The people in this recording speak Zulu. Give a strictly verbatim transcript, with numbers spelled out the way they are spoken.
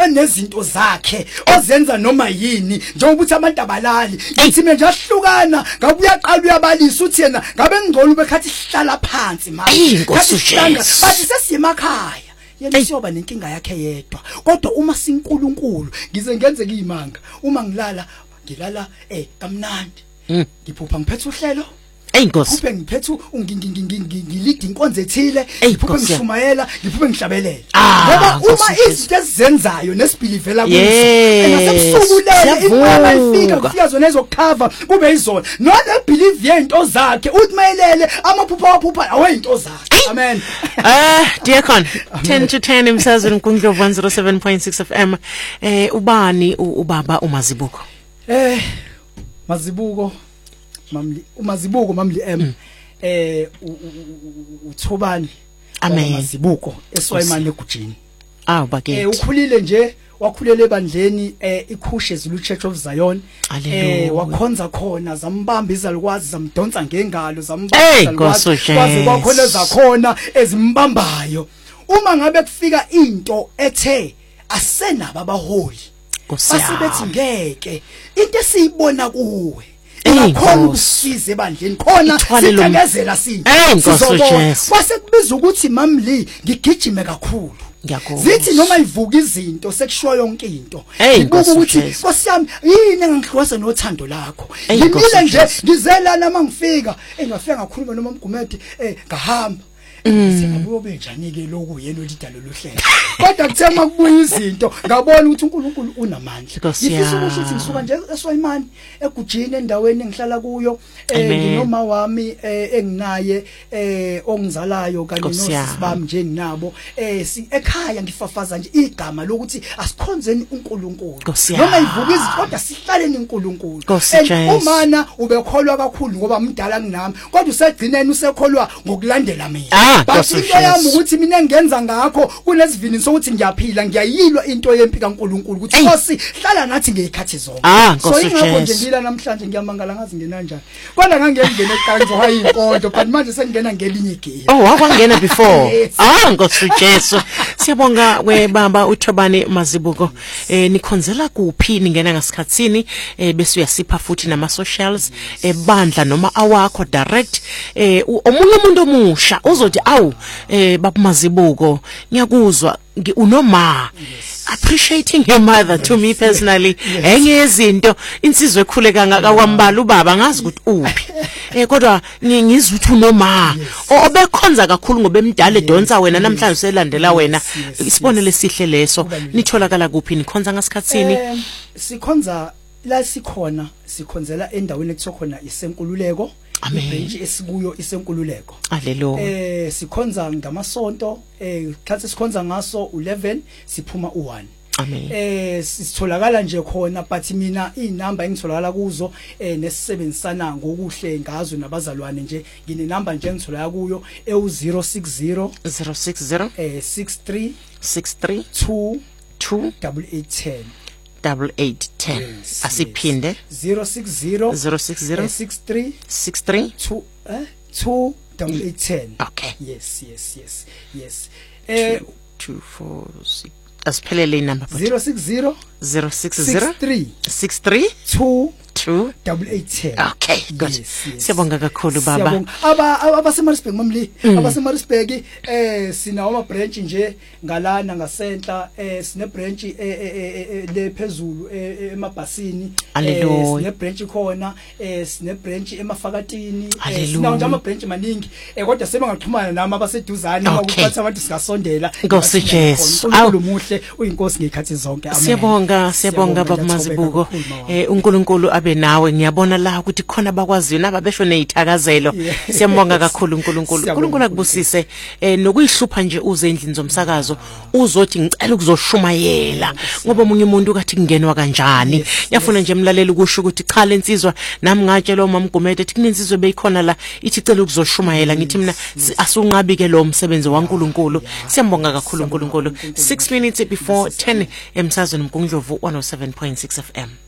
abe nezinto zakhe ozenza noma yini njengoba uthi abantu abalali ngithi mina nje ahlukana ngabe uyaqala uyabalisa uthi yena ngabe ngcono bekhathi sihlala phansi manje kathi sihlanga bathi sesiyemakhaya yena siyoba nenkinga yakhe yedwa kodwa uma sinkulunkulu ngize ngenze kuyimanga uma ngilala ngilala eh kamnandi ngiphupha ngiphethe uhlelo Enkosi Phuphe ngiphethe ngilida inkonzo ethile phuphe ngishumayela ngiphume ngihlabelele ngoba uma izinto ezenzayo nesibhilivela kuzo engasebusukulele imama ifika kufika zona ezokukhava kube izona nona believe yento zakhe uthimayelele amaphupha waphupha aweyinto zakhe amen eh Deacon ten to ten emsazweni kuNdlovu one oh seven point six F M eh ubani ubaba uMazibuko eh Mazibuko Mamli uMazibuko Mamli M eh uThobani uMazibuko eSwayimani eGujini ah bakithi eh ukhulile nje wakhulela ebandleni eh ikhushe Zulu Church of Zion eh wakhonza khona zambamba izalukwazi zamdonsa ngengalo zambamba izalukwazi kwaze kwakhona zakhona ezimbambayo uma ngabe kufika into ethe asenaba abaholi basibethi ngeke into esiyibona kuwe khona ukusiza ebandleni khona sithengezela sinto kwase kubiza ukuthi Mamli ngigijime kakhulu zithi noma ivuka izinto sekushiwa yonke into ngibuka ukuthi nkosiyami yini engihlwasa nothando lakho ngimile nje ngizelana mangifika engafika ngakhuluma noma Mgumede eh ngahamba Singabuyo benjani ke lokhu yena olidalo lohlelo kodwa kuthe makubuya izinto ngabona ukuthi uNkulunkulu unamandla ngifisa ukuthi ngisuka nje eSwayimani eGujini endaweni engihlala kuyo nginoma wami enginaye ongizalayo kanye nosisi bami nje nginabo ekhaya ngifafaza nje igama lokuthi asikhonzeni uNkulunkulu noma ivuka izinto kodwa sihlaleni uNkulunkulu umana ubekholwa kakhulu ngoba mdala kunami kodwa usegcineni usekholwa ngokulandela mina bathi yami ukuthi mina ngenza ngakho kunesivini sokuthi ngiyaphila ngiyayilwa into yempi kaNkulunkulu ukuthi Nkosi hlala nathi ngeyikhathi zonke so ingakho nje ngila namhlanje ngiyamangala ngazi ngena kanjani kodwa ngangengena ekanzo hayinkonto but manje sengena ngelinye igame oh wakwangena before ah Nkosi Jesu siyabonga we baba uThobani Mazibuko eh nikhonzela kuphi ningena ngasikhatsini eh bese uyasipha futhi nama socials ebandla noma awakho direct eh omunye umuntu omusha uzothi awu eh baba Mazibuko ngiyakuzwa unoma appreciating your mother to me personally enye izinto insizwe ekhuleka ngakwambala ubaba ngazi ukuthi uphi eh kodwa ngizwe ukuthi unoma obekhonza kakhulu ngoba emdala edonsa wena namhlanje uselandela wena isibonele sihle leso nitholakala kuphi nikhonza ngasikhatsini sikhonza la sikhona sikhonzela endaweni ekuthiwa khona isenkululeko ibranch esikuyo isenkululeko haleluya eh sikhonza ngamasonto eh khathi sikhonza ngaso eleven siphuma u one amen eh sitholakala nje khona but mina inamba engitholakala kuzo eh nesisebenzisana ngokuhle ngazo nabazalwane nje ngine number nje engitholakala kuyo e zero six zero zero six zero eh six three six three two two eight eight ten double eight ten asiphinde zero six zero zero six zero six three six three two eh two double eight ten okay yes yes yes yes eh two four six asiphelele inamba zero six zero zero six zero three six three two two double eight ten okay good siyabonga kakhulu baba aba abasemarisburg Mamli abasemarisburg eh sinawo ama branch nje ngalana ngasentla eh sine branch le phezulu emabhasini sine branch khona eh sine branch emafakatini sinawo nje ama branch maningi eh kodwa sebengaxhumana nami abaseduzane ukuphatha abantu sikasondela Nkosi Jesu uNkulunkulu muhle uyinkosi ngekhathi zonke amen siyabonga siyabonga baba Mazibuko eh uNkulunkulu abe nawe ngiyabona la ukuthi khona bakwaziyo nababesho nezithakazelo siyambonga kakhulu uNkulunkulu uNkulunkulu akubusise eh nokuyihlupha nje uze endlini zomsakazo uzothi ngicela ukuzoshumayela ngoba umunye umuntu kathi kungenwa kanjani yafuna nje emlalela ukusho ukuthi cha lensizwa nami ngatshela uMama Mgumede ethi kunensizwe beyikhona la ithi cela ukuzoshumayela ngithi mina asunqabi ke lo msebenzi waNkulunkulu siyambonga kakhulu uNkulunkulu six minutes before ten emsazweni mkuNdlovu one oh seven point six F M